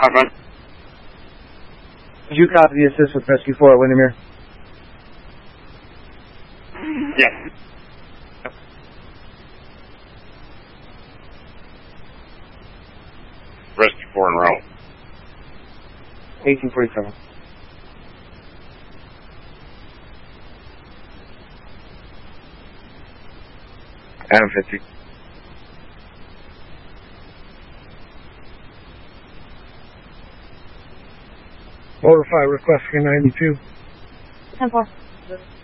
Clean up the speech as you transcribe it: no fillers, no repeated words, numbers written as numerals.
Front. Did you copy the assist with Rescue 4 at Windermere? Yes. Rescue 4 in row. 1847. Adam 50. Motor 5, request 392. 10-4.